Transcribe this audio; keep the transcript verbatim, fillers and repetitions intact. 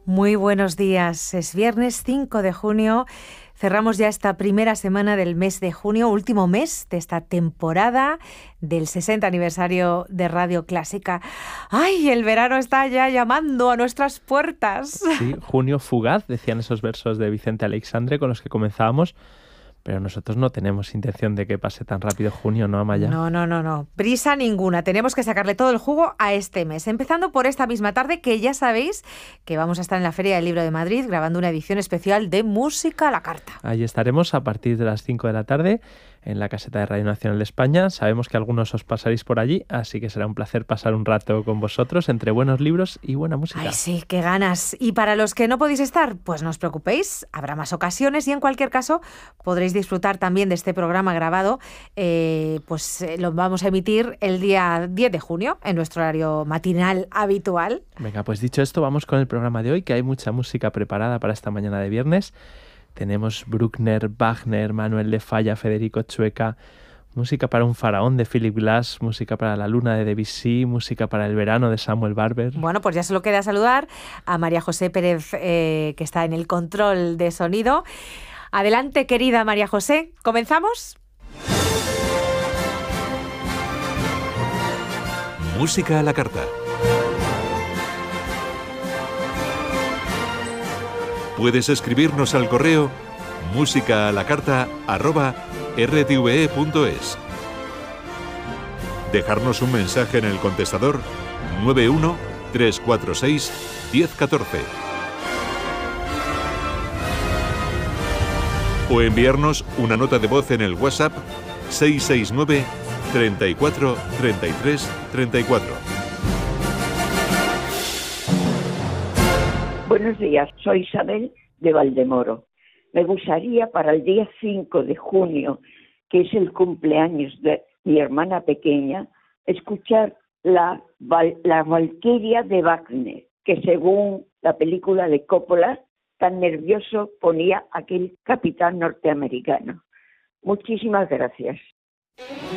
Muy buenos días. Es viernes cinco de junio. Cerramos ya esta primera semana del mes de junio, último mes de esta temporada del sesenta aniversario de Radio Clásica. ¡Ay, el verano está ya llamando a nuestras puertas! Sí, junio fugaz, decían esos versos de Vicente Aleixandre con los que comenzábamos. Pero nosotros no tenemos intención de que pase tan rápido junio, ¿no, Amaya? No, no, no, no. Prisa ninguna. Tenemos que sacarle todo el jugo a este mes. Empezando por esta misma tarde, que ya sabéis que vamos a estar en la Feria del Libro de Madrid grabando una edición especial de Música a la Carta. Ahí estaremos a partir de las cinco de la tarde en la caseta de Radio Nacional de España. Sabemos que algunos os pasaréis por allí, así que será un placer pasar un rato con vosotros entre buenos libros y buena música. Ay, sí, qué ganas. Y para los que no podéis estar, pues no os preocupéis, habrá más ocasiones y en cualquier caso podréis disfrutar también de este programa grabado. Eh, pues eh, lo vamos a emitir el día diez de junio en nuestro horario matinal habitual. Venga, pues dicho esto, vamos con el programa de hoy, que hay mucha música preparada para esta mañana de viernes. Tenemos Bruckner, Wagner, Manuel de Falla, Federico Chueca, música para un faraón de Philip Glass, música para la luna de Debussy, música para el verano de Samuel Barber. Bueno, pues ya solo queda saludar a María José Pérez, eh, que está en el control de sonido. Adelante, querida María José, ¿comenzamos? Música a la carta. Puedes escribirnos al correo músicaalacarta arroba r t v e punto es. Dejarnos un mensaje en el contestador nueve uno tres cuatro seis uno cero uno cuatro. O enviarnos una nota de voz en el WhatsApp seis seis nueve, treinta y cuatro, treinta y tres, treinta y cuatro. Buenos días, soy Isabel de Valdemoro. Me gustaría para el día cinco de junio, que es el cumpleaños de mi hermana pequeña, escuchar la, la Valquiria de Wagner, que según la película de Coppola, tan nervioso ponía aquel capitán norteamericano. Muchísimas gracias.